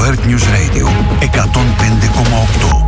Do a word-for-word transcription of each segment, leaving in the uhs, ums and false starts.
Earth News Radio εκατόν πέντε κόμμα οκτώ.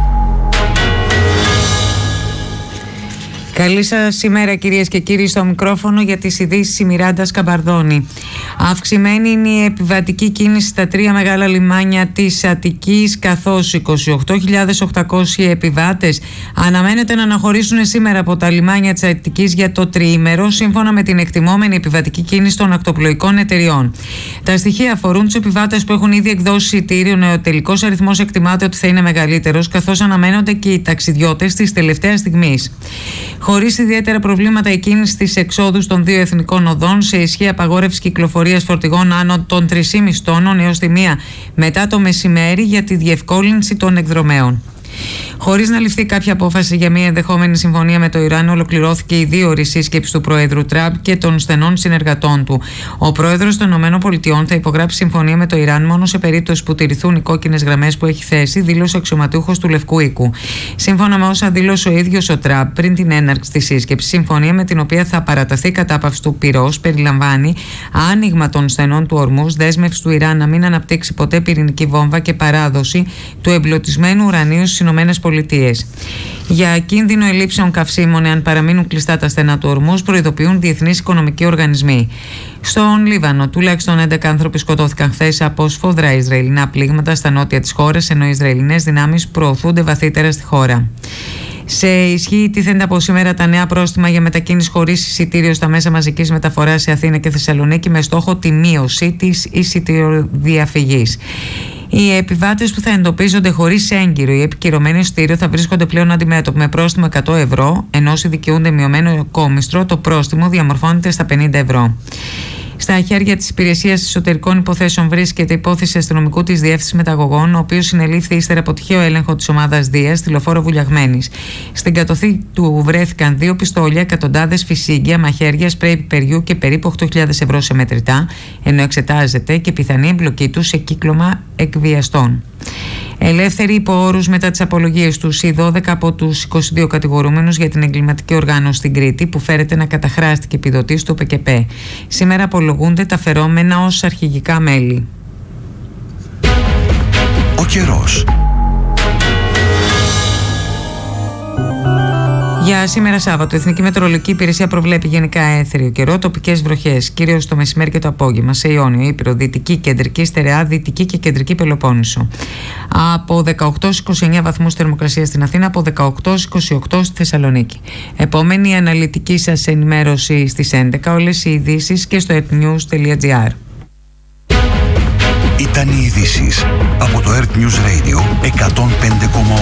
Καλή σας ημέρα κυρίες και κύριοι, στο μικρόφωνο για τις ειδήσεις η Μιράντα Σκαμπαρδόνη. Αυξημένη είναι η επιβατική κίνηση στα τρία μεγάλα λιμάνια της Αττικής, καθώς είκοσι οκτώ χιλιάδες οκτακόσιοι επιβάτες αναμένεται να αναχωρήσουν σήμερα από τα λιμάνια της Αττικής για το τριήμερο, σύμφωνα με την εκτιμόμενη επιβατική κίνηση των ακτοπλοϊκών εταιριών. Τα στοιχεία αφορούν τους επιβάτες που έχουν ήδη εκδώσει εισιτήριο. Ο τελικός αριθμός εκτιμάται ότι θα είναι μεγαλύτερος, καθώς αναμένονται και οι ταξιδιώτες της τελευταίας στιγμής. Χωρίς ιδιαίτερα προβλήματα, η κίνηση στις εξόδους των δύο εθνικών οδών, σε ισχύ απαγόρευση κυκλοφορίας φορτηγών άνω των τρία κόμμα πέντε τόνων έως τη μία μετά το μεσημέρι για τη διευκόλυνση των εκδρομέων. Χωρίς να ληφθεί κάποια απόφαση για μια ενδεχόμενη συμφωνία με το Ιράν, ολοκληρώθηκε η δίωρη σύσκεψη του Προέδρου Τραμπ και των στενών συνεργατών του. Ο Πρόεδρος των ΗΠΑ θα υπογράψει συμφωνία με το Ιράν μόνο σε περίπτωση που τηρηθούν οι κόκκινες γραμμές που έχει θέσει, δήλωσε ο αξιωματούχος του Λευκού Οίκου. Σύμφωνα με όσα δήλωσε ο ίδιος ο Τραμπ πριν την έναρξη της σύσκεψης, συμφωνία με την οποία θα παραταθεί η κατάπαυση του πυρός περιλαμβάνει άνοιγμα των στενών του Ορμούζ, δέσμευση του Ιράν να μην αναπτύξει ποτέ πυρηνική βόμβα και παράδοση του εμπλωτισμένου ουρανίου στις ΗΠΑ. Για κίνδυνο ελλείψεων καυσίμων, εάν παραμείνουν κλειστά τα στενά του Ορμούζ, προειδοποιούν διεθνείς οικονομικοί οργανισμοί. Στον Λίβανο, τουλάχιστον έντεκα άνθρωποι σκοτώθηκαν χθες από σφοδρά Ισραηλινά πλήγματα στα νότια της χώρας, ενώ οι Ισραηλινές δυνάμεις προωθούνται βαθύτερα στη χώρα. Σε ισχύ τίθενται από σήμερα τα νέα πρόστιμα για μετακίνηση χωρίς εισιτήριο στα μέσα μαζικής μεταφοράς σε Αθήνα και Θεσσαλονίκη, με στόχο τη μείωση της εισιτηριοδιαφυγής. Οι επιβάτες που θα εντοπίζονται χωρίς έγκυρο ή επικυρωμένο εισιτήριο θα βρίσκονται πλέον αντιμέτωποι με πρόστιμο εκατό ευρώ, ενώ όσοι δικαιούνται μειωμένο κόμιστρο, το πρόστιμο διαμορφώνεται στα πενήντα ευρώ. Στα χέρια της Υπηρεσίας Εσωτερικών Υποθέσεων βρίσκεται υπόθεση αστυνομικού της Διεύθυνσης Μεταγωγών, ο οποίος συνελήφθη ύστερα από τυχαίο έλεγχο της ομάδας Δίας στη λεωφόρο Βουλιαγμένης. Στην κατοχή του βρέθηκαν δύο πιστόλια, εκατοντάδες φυσίγγια, μαχαίρια, σπρέι πιπεριού και περίπου οκτώ χιλιάδες ευρώ σε μετρητά, ενώ εξετάζεται και πιθανή εμπλοκή του σε κύκλωμα εκβιαστών. Ελεύθεροι υπό όρους μετά τις απολογίες τους, οι δώδεκα από τους είκοσι δύο κατηγορούμενους για την εγκληματική οργάνωση στην Κρήτη, που φέρεται να καταχράστηκε επιδοτής του ΠΚΠ. Σήμερα απολογούνται τα φερόμενα ως αρχηγικά μέλη. Ο καιρός. Για σήμερα Σάββατο, η Εθνική Μετεωρολογική Υπηρεσία προβλέπει γενικά έθριο καιρό, τοπικές βροχές, κυρίως το μεσημέρι και το απόγευμα, σε Ιόνιο, Ήπειρο, Δυτική, Κεντρική, Στερεά, Δυτική και Κεντρική Πελοπόννησο. Από δεκαοκτώ στους είκοσι εννέα βαθμούς θερμοκρασία στην Αθήνα, από δεκαοκτώ στους είκοσι οκτώ στη Θεσσαλονίκη. Επόμενη αναλυτική σας ενημέρωση στις έντεκα, όλες οι ειδήσεις και στο earthnews τελεία gr. Ήταν οι ειδήσεις από το Earth News Radio εκατόν πέντε κόμμα οκτώ.